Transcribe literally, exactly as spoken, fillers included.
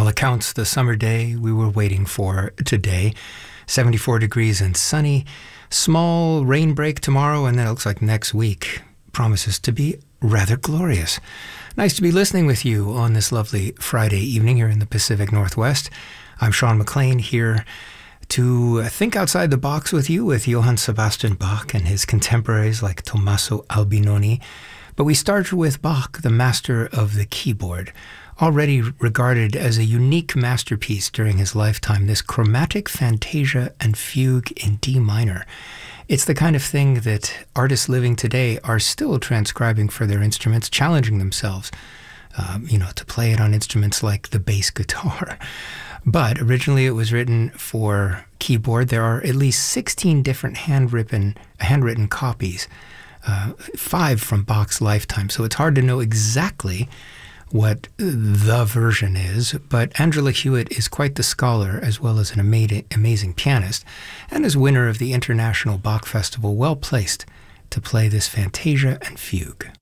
all accounts, the summer day we were waiting for today. seventy-four degrees and sunny. Small rain break tomorrow, and then it looks like next week promises to be rather glorious. Nice to be listening with you on this lovely Friday evening here in the Pacific Northwest. I'm Sean McLean here to think outside the box with you with Johann Sebastian Bach and his contemporaries like Tommaso Albinoni. But we start with Bach, the master of the keyboard, already regarded as a unique masterpiece during his lifetime, this chromatic fantasia and fugue in D minor. It's the kind of thing that artists living today are still transcribing for their instruments, challenging themselves, um, you know, to play it on instruments like the bass guitar. But originally it was written for keyboard. There are at least sixteen different handwritten, handwritten copies, uh, five from Bach's lifetime. So it's hard to know exactly what the version is, but Angela Hewitt is quite the scholar as well as an ama- amazing pianist, and is winner of the International Bach Festival, well placed to play this fantasia and fugue.